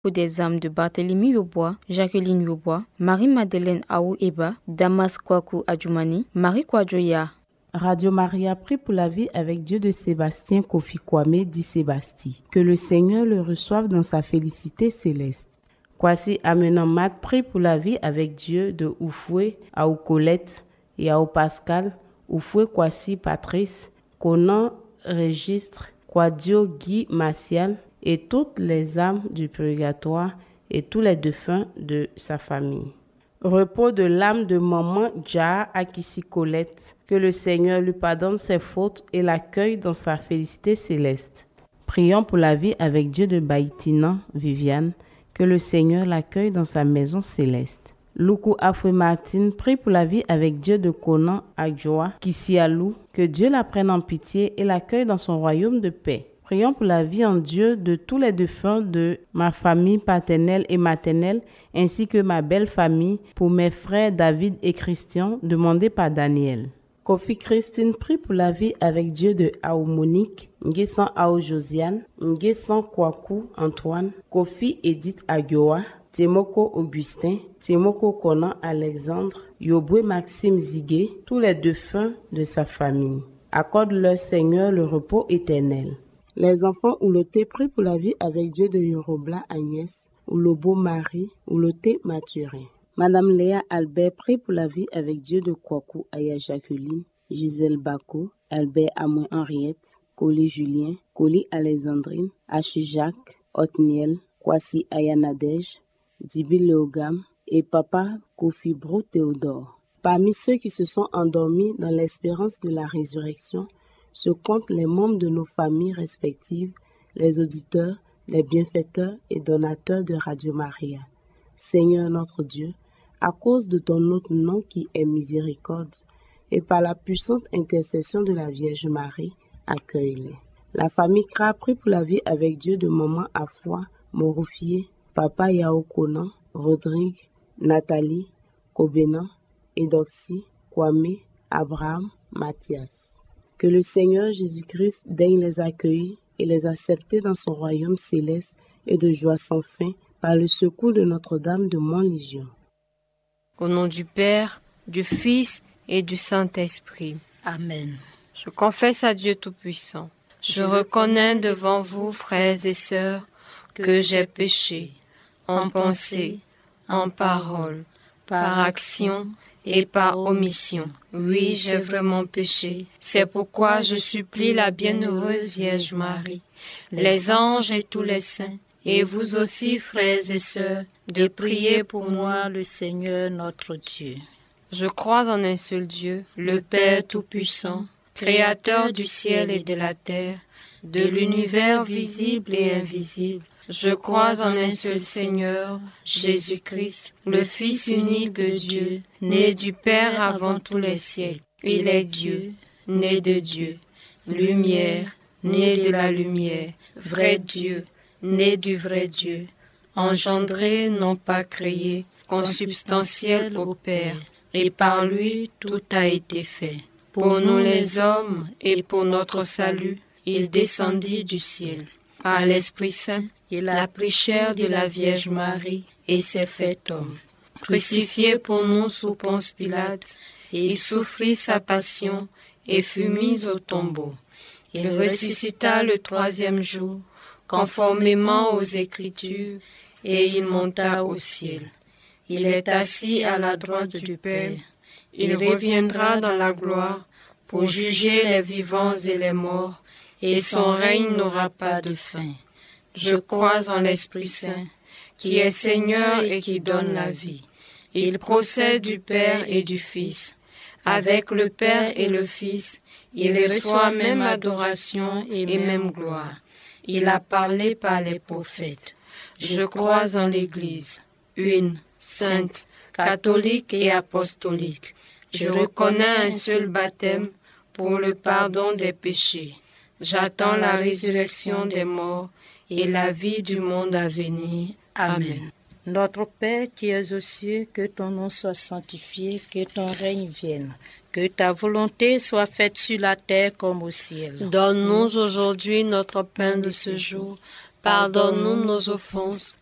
Pour des âmes de Barthélemy Yobois, Jacqueline Yobois, Marie-Madeleine Aou-Eba, Damas Kwaku Adjoumani, Marie Kwadjoya. Radio Maria prie pour la vie avec Dieu de Sébastien Kofi Kwame dit Sébastien. Que le Seigneur le reçoive dans sa félicité céleste. Kwasi Amenan Mat prie pour la vie avec Dieu de Oufoué, Aou Colette et Aou Pascal, Oufoué Kwasi Patrice, Conan Registre, Kwadio Guy Maciel et toutes les âmes du purgatoire et tous les défunts de sa famille. Repos de l'âme de maman Dja Akissi Colette, que le Seigneur lui pardonne ses fautes et l'accueille dans sa félicité céleste. Prions pour la vie avec Dieu de Baïtina Viviane, que le Seigneur l'accueille dans sa maison céleste. Loukou Afoué Martine prie pour la vie avec Dieu de Conan Adjoa Kissialou, que Dieu la prenne en pitié et l'accueille dans son royaume de paix. Prions pour la vie en Dieu de tous les défunts de ma famille paternelle et maternelle, ainsi que ma belle famille, pour mes frères David et Christian, demandés par Daniel. Kofi Christine prie pour la vie avec Dieu de Aou Monique, Nguessan Aou Josiane, Nguessan Kwaku Antoine, Kofi Edith Agioa, Temoko Augustin, Temoko Conan Alexandre, Yoboué Maxime Zigué, tous les défunts de sa famille. Accorde-leur, Seigneur, le repos éternel. Les enfants Ouloté prient pour la vie avec Dieu de Yorobla Agnès, Oulobo Marie, Ouloté Mathurin. Madame Léa Albert prie pour la vie avec Dieu de Kwaku Aya Jacqueline, Gisèle Bako, Albert Amoin Henriette, Coli Julien, Coli Alexandrine, Achi Jacques, Otniel, Kwasi Aya Nadège, Dibi Léogam et Papa Kofi Bro Théodore. Parmi ceux qui se sont endormis dans l'espérance de la résurrection, se comptent les membres de nos familles respectives, les auditeurs, les bienfaiteurs et donateurs de Radio Maria. Seigneur notre Dieu, à cause de ton autre nom qui est miséricorde, et par la puissante intercession de la Vierge Marie, accueille-les. La famille Kra prie pour la vie avec Dieu de maman Afwa, Moroufié, Papa Yao Conan, Rodrigue, Nathalie, Kobena, Edoxy, Kwame, Abraham, Mathias. Que le Seigneur Jésus-Christ daigne les accueillir et les accepter dans son royaume céleste et de joie sans fin par le secours de Notre-Dame de Montlégion. Au nom du Père, du Fils et du Saint-Esprit. Amen. Je confesse à Dieu Tout-Puissant. Je reconnais devant vous, frères et sœurs, que j'ai péché en pensée, en parole, par action et par omission. Oui, j'ai vraiment péché. C'est pourquoi je supplie la bienheureuse Vierge Marie, les anges et tous les saints, et vous aussi, frères et sœurs, de prier pour moi le Seigneur notre Dieu. Je crois en un seul Dieu, le Père Tout-Puissant, Créateur du ciel et de la terre, de l'univers visible et invisible. Je crois en un seul Seigneur, Jésus-Christ, le Fils unique de Dieu, né du Père avant tous les siècles. Il est Dieu, né de Dieu, lumière, né de la lumière, vrai Dieu, né du vrai Dieu, engendré, non pas créé, consubstantiel au Père, et par lui tout a été fait. Pour nous les hommes et pour notre salut, il descendit du ciel. Par l'Esprit Saint, il a pris chair de la Vierge Marie et s'est fait homme. Crucifié pour nous sous Ponce Pilate, il souffrit sa passion et fut mis au tombeau. Il ressuscita le troisième jour, conformément aux Écritures, et il monta au ciel. Il est assis à la droite du Père. Il reviendra dans la gloire pour juger les vivants et les morts, et son règne n'aura pas de fin. Je crois en l'Esprit Saint, qui est Seigneur et qui donne la vie. Il procède du Père et du Fils. Avec le Père et le Fils, il reçoit même adoration et même gloire. Il a parlé par les prophètes. Je crois en l'Église, une, sainte, catholique et apostolique. Je reconnais un seul baptême pour le pardon des péchés. J'attends la résurrection des morts et la vie du monde à venir. Amen. Notre Père qui es aux cieux, que ton nom soit sanctifié, que ton règne vienne, que ta volonté soit faite sur la terre comme au ciel. Donne-nous aujourd'hui notre pain de ce jour. Pardonne-nous nos offenses,